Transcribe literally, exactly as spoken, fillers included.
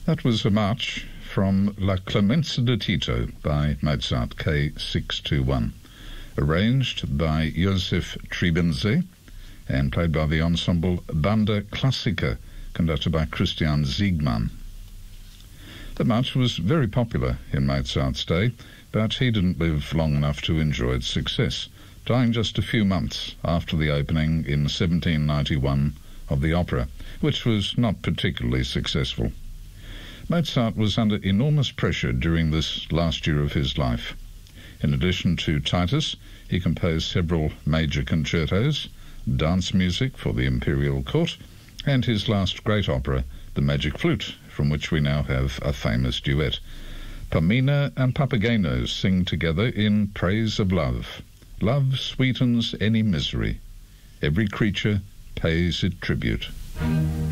That was a march from La Clemenza de Tito by Mozart, K six two one, arranged by Josef Tribenze and played by the ensemble Banda Classica, conducted by Christian Siegmann. The march was very popular in Mozart's day, but he didn't live long enough to enjoy its success, dying just a few months after the opening in seventeen ninety-one of the opera, which was not particularly successful. Mozart was under enormous pressure during this last year of his life. In addition to Titus, he composed several major concertos, dance music for the imperial court, and his last great opera, The Magic Flute, from which we now have a famous duet. Pamina and Papageno sing together in praise of love. Love sweetens any misery. Every creature pays it tribute.